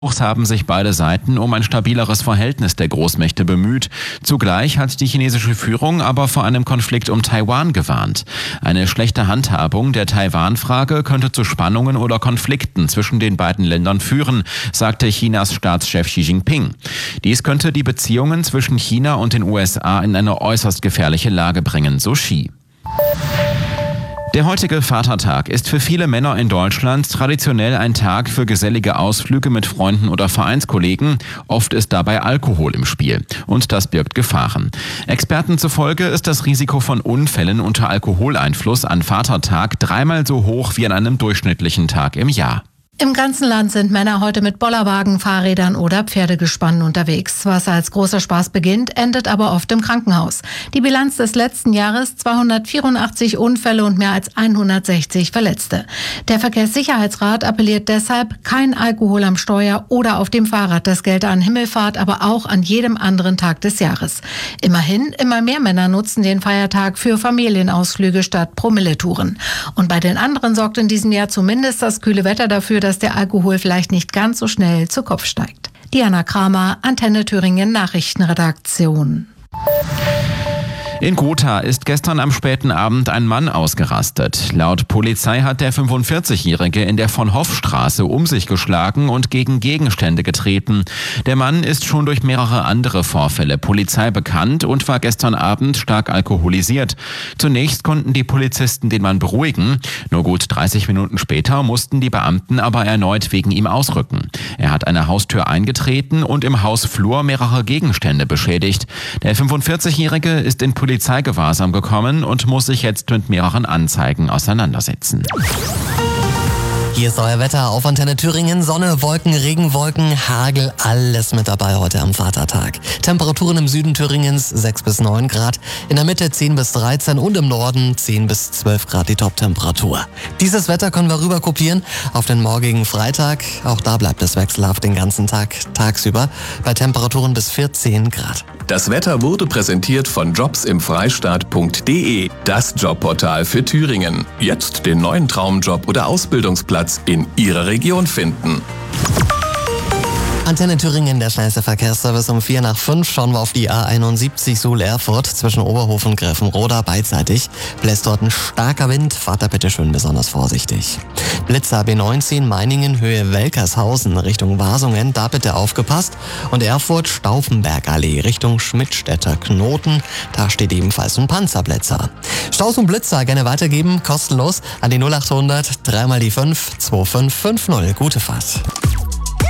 Haben sich beide Seiten um ein stabileres Verhältnis der Großmächte bemüht. Zugleich hat die chinesische Führung aber vor einem Konflikt um Taiwan gewarnt. Eine schlechte Handhabung der Taiwan-Frage könnte zu Spannungen oder Konflikten zwischen den beiden Ländern führen, sagte Chinas Staatschef Xi Jinping. Dies könnte die Beziehungen zwischen China und den USA in eine äußerst gefährliche Lage bringen, so Xi. Der heutige Vatertag ist für viele Männer in Deutschland traditionell ein Tag für gesellige Ausflüge mit Freunden oder Vereinskollegen. Oft ist dabei Alkohol im Spiel. Und das birgt Gefahren. Experten zufolge ist das Risiko von Unfällen unter Alkoholeinfluss an Vatertag dreimal so hoch wie an einem durchschnittlichen Tag im Jahr. Im ganzen Land sind Männer heute mit Bollerwagen, Fahrrädern oder Pferdegespannen unterwegs. Was als großer Spaß beginnt, endet aber oft im Krankenhaus. Die Bilanz des letzten Jahres: 284 Unfälle und mehr als 160 Verletzte. Der Verkehrssicherheitsrat appelliert deshalb: kein Alkohol am Steuer oder auf dem Fahrrad. Das gelte an Himmelfahrt, aber auch an jedem anderen Tag des Jahres. Immerhin, immer mehr Männer nutzen den Feiertag für Familienausflüge statt Promilletouren. Und bei den anderen sorgt in diesem Jahr zumindest das kühle Wetter dafür, dass der Alkohol vielleicht nicht ganz so schnell zu Kopf steigt. Diana Kramer, Antenne Thüringen Nachrichtenredaktion. In Gotha ist gestern am späten Abend ein Mann ausgerastet. Laut Polizei hat der 45-Jährige in der Von-Hoff-Straße um sich geschlagen und gegen Gegenstände getreten. Der Mann ist schon durch mehrere andere Vorfälle Polizei bekannt und war gestern Abend stark alkoholisiert. Zunächst konnten die Polizisten den Mann beruhigen. Nur gut 30 Minuten später mussten die Beamten aber erneut wegen ihm ausrücken. Er hat eine Haustür eingetreten und im Hausflur mehrere Gegenstände beschädigt. Der 45-Jährige ist in Polizeigewahrsam gekommen und muss sich jetzt mit mehreren Anzeigen auseinandersetzen. Hier ist euer Wetter auf Antenne Thüringen. Sonne, Wolken, Regenwolken, Hagel, alles mit dabei heute am Vatertag. Temperaturen im Süden Thüringens 6 bis 9 Grad, in der Mitte 10 bis 13 und im Norden 10 bis 12 Grad die Toptemperatur. Dieses Wetter können wir rüber kopieren auf den morgigen Freitag. Auch da bleibt es wechselhaft den ganzen Tag tagsüber bei Temperaturen bis 14 Grad. Das Wetter wurde präsentiert von jobsimfreistaat.de, das Jobportal für Thüringen. Jetzt den neuen Traumjob oder Ausbildungsplatz in Ihrer Region finden. Antenne Thüringen, der schnellste Verkehrsservice um 4 nach 5. Schauen wir auf die A71 Suhl-Erfurt zwischen Oberhof und Gräfenroda beidseitig. Bläst dort ein starker Wind, fahrt da bitte schön besonders vorsichtig. Blitzer B19 Meiningen Höhe Welkershausen Richtung Wasungen, da bitte aufgepasst. Und Erfurt Stauffenbergallee Richtung Schmidtstädter Knoten, da steht ebenfalls ein Panzerblitzer. Staus und Blitzer gerne weitergeben, kostenlos an die 0800 3 mal die 5 2550. Gute Fahrt.